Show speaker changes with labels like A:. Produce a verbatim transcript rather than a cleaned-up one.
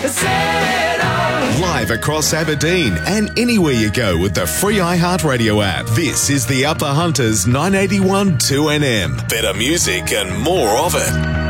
A: Live across Aberdeen and anywhere you go with the free iHeartRadio app. This is the Upper Hunters nine eighty-one two N M. Better music and more of it.